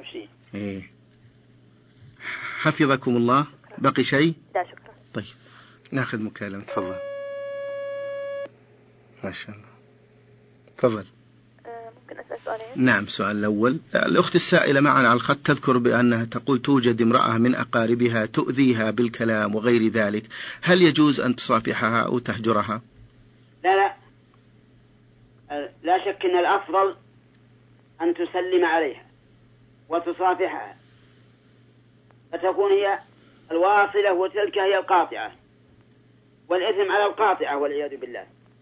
شيء. إيه. حفظكم الله. بقي شيء؟ لا شكرا. طيب ناخذ مكالمة. تفضل. ما شاء الله. تفضل. ممكن أسأل سؤالين؟ نعم. السؤال الأول، الأخت السائلة معنا على الخط تذكر بأنها تقول توجد امرأة من أقاربها تؤذيها بالكلام وغير ذلك، هل يجوز أن تصافحها أو تهجرها؟ لا لا شك أن الأفضل أن تسلم عليها وتصافحها، فتكون هي الواصلة وتلك هي القاطعة، والإثم على القاطعة والعياذ بالله.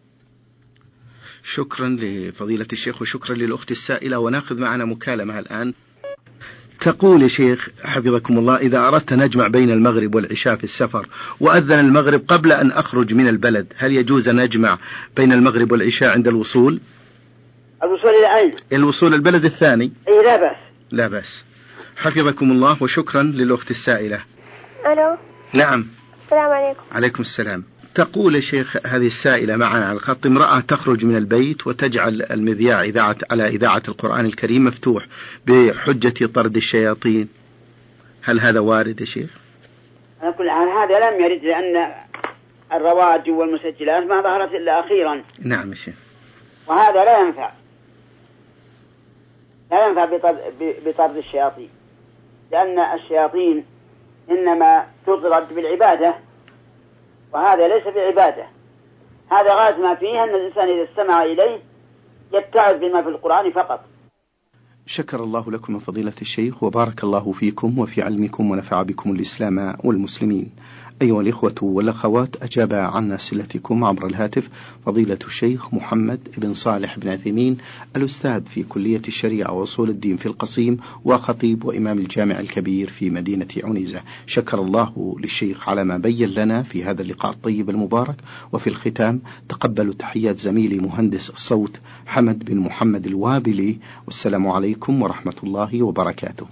شكرا لفضيلة الشيخ وشكرا للأخت السائلة. وناخذ معنا مكالمة الآن. تقول يا شيخ حفظكم الله، إذا أردت أن أجمع بين المغرب والعشاء في السفر وأذن المغرب قبل أن أخرج من البلد، هل يجوز أن أجمع بين المغرب والعشاء عند الوصول؟ الوصول إلى أين؟ الوصول البلد الثاني. إيه لا بأس. لا بأس. حفظكم الله وشكرا للأخت السائلة. ألو. نعم. السلام عليكم. عليكم السلام. تقول يا شيخ هذه السائلة معنا على الخط، امرأة تخرج من البيت وتجعل المذياع على إذاعة القرآن الكريم مفتوح بحجة طرد الشياطين، هل هذا وارد يا شيخ؟ على كل حال هذا لم يرد، لأن الرواد والمسجلات ما ظهرت إلا أخيرا. نعم يا شيخ. وهذا لا ينفع بطرد الشياطين، لأن الشياطين إنما تطرد بالعبادة، وهذا ليس بعبادة. هذا غاية ما فيه أن الإنسان إذا استمع إليه يتعظ بما في القرآن فقط. شكر الله لكم من فضيلة الشيخ وبارك الله فيكم وفي علمكم ونفع بكم الإسلام والمسلمين. أيها الإخوة والأخوات، أجاب عن أسئلتكم عبر الهاتف فضيلة الشيخ محمد بن صالح بن عثيمين، الأستاذ في كلية الشريعة وأصول الدين في القصيم، وخطيب وإمام الجامع الكبير في مدينة عنيزة. شكر الله للشيخ على ما بين لنا في هذا اللقاء الطيب المبارك. وفي الختام تقبلوا تحيات زميلي مهندس الصوت حمد بن محمد الوابلي، والسلام عليكم ورحمة الله وبركاته.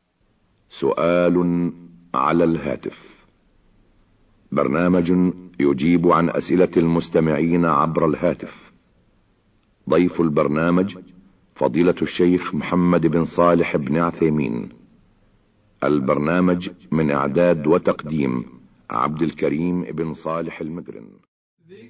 سؤال على الهاتف، برنامج يجيب عن أسئلة المستمعين عبر الهاتف. ضيف البرنامج فضيلة الشيخ محمد بن صالح بن عثيمين. البرنامج من إعداد وتقديم عبد الكريم بن صالح المقرن.